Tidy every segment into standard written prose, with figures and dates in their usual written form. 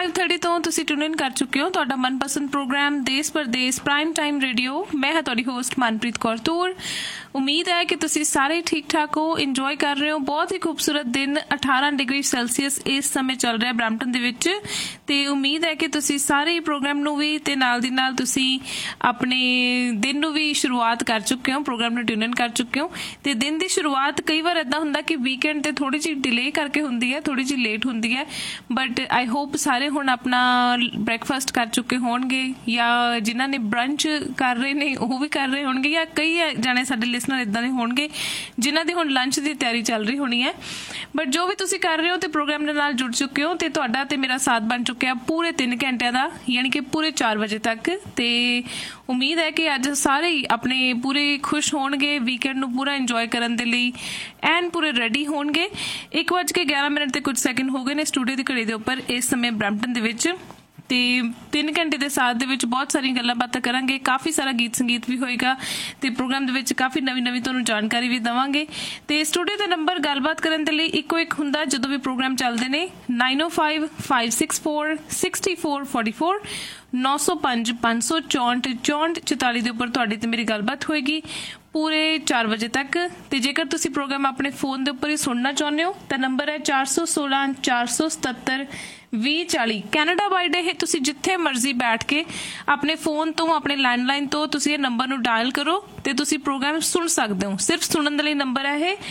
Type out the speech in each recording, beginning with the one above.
5:30 ਤੋਂ ਤੁਸੀਂ ਟਿਊਨ ਇਨ ਕਰ ਚੁੱਕੇ ਹੋ ਤੁਹਾਡਾ ਮਨਪਸੰਦ ਪ੍ਰੋਗਰਾਮ ਦੇਸ਼ ਪਰਦੇਸ ਪ੍ਰਾਈਮ ਟਾਈਮ ਰੇਡੀਓ। ਮੈਂ ਹਾਂ ਤੁਹਾਡੀ ਹੋਸਟ ਮਨਪ੍ਰੀਤ ਕੌਰ ਤੂਰ। ਉਮੀਦ ਹੈ ਕਿ ਤੁਸੀਂ ਸਾਰੇ ਠੀਕ ਠਾਕ ਹੋ, ਇੰਜੋਏ ਕਰ ਰਹੇ ਹੋ। ਬਹੁਤ ਹੀ ਖੂਬਸੂਰਤ ਦਿਨ 18 ਡਿਗਰੀ ਸੈਲਸੀਅਸ ਇਸ ਸਮੇਂ ਚੱਲ ਰਿਹਾ ਬਰੈਂਪਟਨ ਦੇ ਵਿੱਚ, ਤੇ ਉਮੀਦ ਹੈ ਕਿ ਤੁਸੀਂ ਸਾਰੇ ਪ੍ਰੋਗਰਾਮ ਨੂੰ ਵੀ ਤੇ ਨਾਲ ਦੀ ਨਾਲ ਤੁਸੀਂ ਆਪਣੇ ਦਿਨ ਨੂੰ ਵੀ ਸ਼ੁਰੂਆਤ ਕਰ ਚੁੱਕੇ ਹੋ, ਪ੍ਰੋਗਰਾਮ ਨੂੰ ਟਿਊਨ ਇਨ ਕਰ ਚੁੱਕੇ ਹੋ। ਤੇ ਦਿਨ ਦੀ ਸ਼ੁਰੂਆਤ ਕਈ ਵਾਰ ਏਦਾਂ ਹੁੰਦਾ ਕਿ ਵੀਕਐਂਡ ਤੇ ਥੋੜੀ ਜਿਹੀ ਡਿਲੇ ਕਰਕੇ ਹੁੰਦੀ ਹੈ, ਥੋੜੀ ਜਿਹੀ ਲੇਟ ਹੁੰਦੀ ਹੈ, ਬਟ ਆਈ ਹੋਪ ਸਾਰੇ ਹੁਣ ਆਪਣਾ ਬ੍ਰੇਕਫਾਸਟ ਕਰ ਚੁੱਕੇ ਹੋਣਗੇ, ਜਾਂ ਜਿਨ੍ਹਾਂ ਨੇ ਬ੍ਰੰਚ ਕਰ ਰਹੇ ਨੇ ਉਹ ਵੀ ਕਰ ਰਹੇ ਹੋਣਗੇ, ਜਾਂ ਕਈ ਜਾਣੇ ਸਾਡੇ ਲਿਸਨਰ ਇਦਾਂ ਦੇ ਹੋਣਗੇ ਜਿਨ੍ਹਾਂ ਦੀ ਹੁਣ ਲੰਚ ਦੀ ਤਿਆਰੀ ਚੱਲ ਰਹੀ ਹੋਣੀ ਹੈ। ਬਟ ਜੋ ਵੀ ਤੁਸੀਂ ਕਰ ਰਹੇ ਹੋ ਤੇ ਪ੍ਰੋਗਰਾਮ ਦੇ ਨਾਲ ਜੁੜ ਚੁੱਕੇ ਹੋ, ਤੇ ਤੁਹਾਡਾ ਤੇ ਮੇਰਾ ਸਾਥ ਬਣ ਚੁੱਕਿਆ ਪੂਰੇ 3 ਘੰਟਿਆਂ ਦਾ, ਯਾਨੀ ਕਿ ਪੂਰੇ 4 ਵਜੇ ਤੱਕ। ਤੇ ਉਮੀਦ ਹੈ ਕਿ ਅੱਜ ਸਾਰੇ ਹੀ ਆਪਣੇ ਪੂਰੇ ਖੁਸ਼ ਹੋਣਗੇ, ਵੀਕਐਂਡ ਨੂੰ ਪੂਰਾ ਇੰਜੋਏ ਕਰਨ ਦੇ ਲਈ ਐਨ ਪੂਰੇ ਰੈਡੀ ਹੋਣਗੇ। 1:11 ਤੇ ਕੁਝ ਸੈਕਿੰਡ ਹੋ ਗਏ ਨੇ ਸਟੂਡੀਓ ਦੀ ਘੜੀ ਦੇ ਉੱਪਰ ਇਸ ਸਮੇਂ ਬਰੈਂਪਟਨ ਦੇ ਵਿੱਚ। ਤੇ 3 ਘੰਟੇ ਦੇ ਸਾਥ ਦੇ ਵਿੱਚ ਬਹੁਤ ਸਾਰੀਆਂ ਗੱਲਾਂ ਬਾਤਾਂ ਕਰਾਂਗੇ, ਕਾਫੀ ਸਾਰਾ ਗੀਤ ਸੰਗੀਤ ਵੀ ਹੋਏਗਾ, ਤੇ ਪ੍ਰੋਗਰਾਮ ਦੇ ਵਿੱਚ ਕਾਫੀ ਨਵੀਂ ਤੁਹਾਨੂੰ ਜਾਣਕਾਰੀ ਵੀ ਦੇਵਾਂਗੇ। ਤੇ ਸਟੂਡੀਓ ਦਾ ਨੰਬਰ ਗੱਲਬਾਤ ਕਰਨ ਦੇ ਲਈ ਇੱਕੋ ਇੱਕ ਹੁੰਦਾ ਜਦੋਂ ਵੀ ਪ੍ਰੋਗਰਾਮ ਚੱਲਦੇ ਨੇ, 9055646444 905-564-44 ਦੇ ਉੱਪਰ ਤੁਹਾਡੀ ਤੇ ਮੇਰੀ ਗੱਲਬਾਤ ਹੋਏਗੀ ਪੂਰੇ 4 ਵਜੇ ਤੱਕ। ਤੇ ਜੇਕਰ ਤੁਸੀਂ ਪ੍ਰੋਗਰਾਮ ਆਪਣੇ ਫੋਨ ਦੇ ਉੱਪਰ ਹੀ ਸੁਣਨਾ ਚਾਹੁੰਦੇ ਹੋ ਤਾਂ ਨੰਬਰ ਹੈ 416-477-2040। ਕੈਨੇਡਾ ਵਾਈਡ ਇਹ ਤੁਸੀਂ ਜਿੱਥੇ ਮਰਜ਼ੀ ਬੈਠ ਕੇ ਆਪਣੇ ਫੋਨ ਤੋਂ, ਆਪਣੇ ਲੈਂਡਲਾਈਨ ਤੋਂ ਤੁਸੀਂ ਇਹ ਨੰਬਰ ਨੂੰ ਡਾਇਲ ਕਰੋ ਤੇ ਤੁਸੀਂ ਪ੍ਰੋਗਰਾਮ ਸੁਣ ਸਕਦੇ ਹੋ। ਸਿਰਫ ਸੁਣਨ ਦੇ ਲਈ ਨੰਬਰ ਹੈ ਇਹ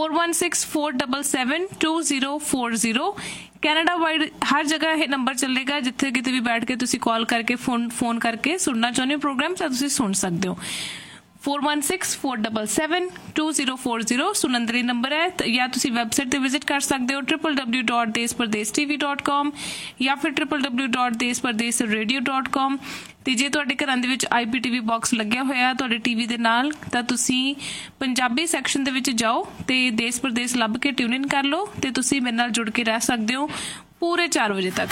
4164772040। ਕੈਨੇਡਾ ਵਾਈਡ ਹਰ ਜਗ੍ਹਾ ਇਹ ਨੰਬਰ ਚੱਲੇਗਾ, ਜਿੱਥੇ ਕਿਤੇ ਵੀ ਬੈਠ ਕੇ ਤੁਸੀਂ ਕਾਲ ਕਰਕੇ ਫੋਨ ਕਰਕੇ ਸੁਣਨਾ ਚਾਹੁੰਦੇ ਹੋ ਪ੍ਰੋਗਰਾਮ ਤਾਂ ਤੁਸੀਂ ਸੁਣ ਸਕਦੇ ਹੋ। 4164772040 ਸੁਣਨ ਦੇ ਲਈ ਨੰਬਰ ਹੈ। ਜਾਂ ਤੁਸੀਂ ਵੈਬਸਾਈਟ ਤੇ ਵਿਜ਼ਿਟ ਕਰ ਸਕਦੇ ਹੋ www.deshpardestv.com ਜਾਂ ਫਿਰ www.deshpardesradio.com। ਤੇ ਜੇ ਤੁਹਾਡੇ ਘਰਾਂ ਦੇ ਵਿੱਚ IPTV ਬਾਕਸ ਲੱਗਿਆ ਹੋਇਆ ਤੁਹਾਡੇ ਟੀਵੀ ਦੇ ਨਾਲ, ਤਾਂ ਤੁਸੀਂ ਪੰਜਾਬੀ ਸੈਕਸ਼ਨ ਦੇ ਵਿੱਚ ਜਾਓ ਤੇ ਦੇਸ਼ ਪਰਦੇਸ ਲੱਭ ਕੇ ਟਿਊਨ ਇਨ ਕਰ ਲਓ, ਤੇ ਤੁਸੀਂ ਮੇਰੇ ਨਾਲ ਜੁੜ ਕੇ ਰਹਿ ਸਕਦੇ ਹੋ ਪੂਰੇ 4 ਵਜੇ ਤੱਕ।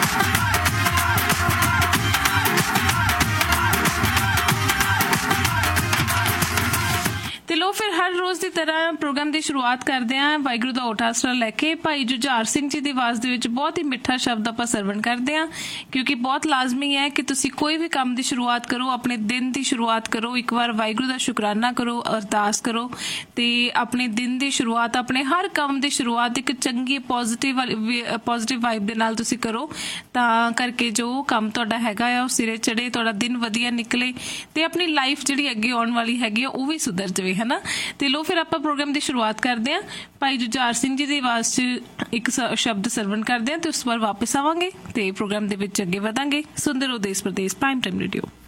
ਤੇ ਲੋ ਫਿਰ ਹਰ ਰੋਜ਼ ਦੀ ਤਰ੍ਹਾਂ ਪ੍ਰੋਗਰਾਮ ਦੀ ਸ਼ੁਰੂਆਤ ਕਰਦੇ ਹਾਂ ਵਾਹਿਗੁਰੂ ਦਾ ਓਟ ਆਸਰਾ ਲੈ ਕੇ। ਭਾਈ ਜੁਝਾਰ ਸਿੰਘ ਜੀ ਦੀ ਆਵਾਜ਼ ਦੇ ਵਿੱਚ ਬਹੁਤ ਹੀ ਮਿੱਠਾ ਸ਼ਬਦ ਆਪਾਂ ਸਰਵਣ ਕਰਦੇ ਹਾਂ, ਕਿਉਂਕਿ ਬਹੁਤ ਲਾਜ਼ਮੀ ਹੈ ਕਿ ਤੁਸੀਂ ਕੋਈ ਵੀ ਕੰਮ ਦੀ ਸ਼ੁਰੂਆਤ ਕਰੋ, ਆਪਣੇ ਦਿਨ ਦੀ ਸ਼ੁਰੂਆਤ ਕਰੋ, ਇੱਕ ਵਾਰ ਵਾਹਿਗੁਰੂ ਦਾ ਸ਼ੁਕਰਾਨਾ ਕਰੋ, ਅਰਦਾਸ ਕਰੋ, ਤੇ ਆਪਣੇ ਦਿਨ ਦੀ ਸ਼ੁਰੂਆਤ, ਆਪਣੇ ਹਰ ਕੰਮ ਦੀ ਸ਼ੁਰੂਆਤ ਇੱਕ ਚੰਗੀ ਪੋਜ਼ਿਟਿਵ ਵਾਈਬ ਦੇ ਨਾਲ ਤੁਸੀਂ ਕਰੋ, ਤਾਂ ਕਰਕੇ ਜੋ ਕੰਮ ਤੁਹਾਡਾ ਹੈਗਾ ਆ ਉਹ ਸਿਰੇ ਚੜੇ, ਤੁਹਾਡਾ ਦਿਨ ਵਧੀਆ ਨਿਕਲੇ, ਤੇ ਆਪਣੀ ਲਾਈਫ ਜਿਹੜੀ ਅੱਗੇ ਆਉਣ ਵਾਲੀ ਹੈਗੀ ਆ ਉਹ ਵੀ ਸੁਧਰ ਜਾਵੇ, ਹਨਾ। ਤੇ ਲੋ ਫਿਰ ਆਪਾਂ ਪ੍ਰੋਗਰਾਮ ਦੀ ਸ਼ੁਰੂਆਤ ਕਰਦੇ ਹਾਂ ਭਾਈ ਜੁਝਾਰ ਸਿੰਘ ਜੀ ਦੀ ਆਵਾਜ਼ 'ਚ ਇੱਕ ਸ਼ਬਦ ਸਰਵਣ ਕਰਦੇ ਹਾਂ, ਤੇ ਉਸ ਤੋਂ ਬਾਅਦ ਵਾਪਸ ਆਵਾਂਗੇ ਤੇ ਪ੍ਰੋਗਰਾਮ ਦੇ ਵਿੱਚ ਅੱਗੇ ਵਧਾਂਗੇ। ਸੁਣਦੇ ਰਹੋ ਦੇਸ਼ ਪਰਦੇਸ ਪ੍ਰਾਈਮ ਟਾਈਮ ਰੇਡੀਓ।